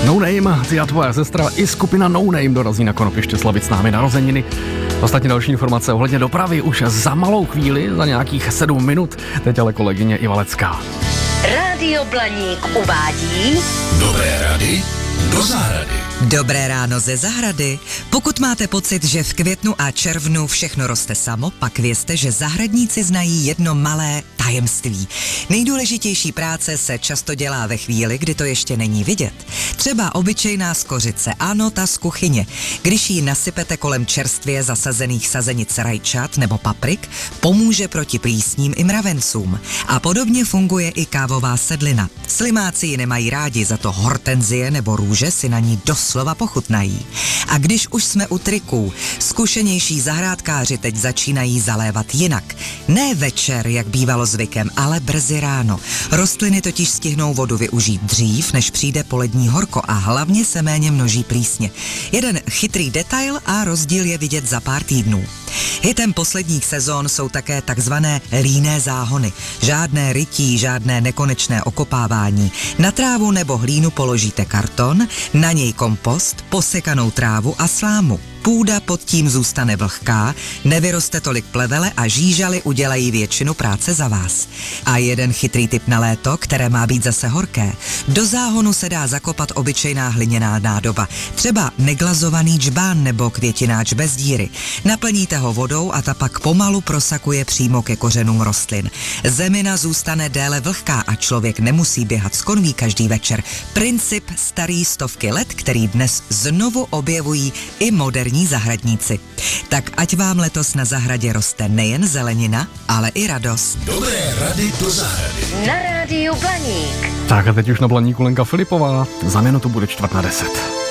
No Name, ty a tvoje sestra i skupina No Name dorazí na Konopiště slavit s námi narozeniny. Ostatně další informace ohledně dopravy už za malou chvíli, za nějakých 7 minut. Teď ale kolegyně Iva Lecká. Rádio Blaník uvádí Dobré rady do zahrady. Dobré ráno ze zahrady. Pokud máte pocit, že v květnu a červnu všechno roste samo, pak vězte, že zahradníci znají jedno malé tajemství. Nejdůležitější práce se často dělá ve chvíli, kdy to ještě není vidět. Třeba obyčejná skořice, ano, ta z kuchyně. Když ji nasypete kolem čerstvě zasazených sazenic rajčat nebo paprik, pomůže proti plísním i mravencům. A podobně funguje i kávová sedlina. Slimáci ji nemají rádi, za to hortenzie nebo růže si na ní doslova pochutnají. A když už jsme u triků, zkušenější zahrádkáři teď začínají zalévat jinak. Ne večer, jak bývalo zvykem, ale brzy ráno. Rostliny totiž stihnou vodu využít dřív, než přijde polední horko a hlavně se méně množí plísně. Jeden chytrý detail a rozdíl je vidět za pár týdnů. Hitem posledních sezón jsou také takzvané líné záhony. Žádné rytí, žádné nekonečné okopávání. Na trávu nebo hlínu položíte karton, na něj kompost, posekanou trávu a slámu. Půda pod tím zůstane vlhká, nevyroste tolik plevele a žížaly udělají většinu práce za vás. A jeden chytrý tip na léto, které má být zase horké. Do záhonu se dá zakopat obyčejná hliněná nádoba, třeba neglazovaný džbán nebo květináč bez díry. Naplníte ho vodou a ta pak pomalu prosakuje přímo ke kořenům rostlin. Zemina zůstane déle vlhká a člověk nemusí běhat z konví každý večer. Princip starý stovky let, který dnes znovu objevují i moderní zahradníci. Tak ať vám letos na zahradě roste nejen zelenina, ale i radost. Dobré rady do zahrady. na Rádiu Blaník. Tak a teď už na Blaníku Lenka Filipová. Za minutu bude 9:45.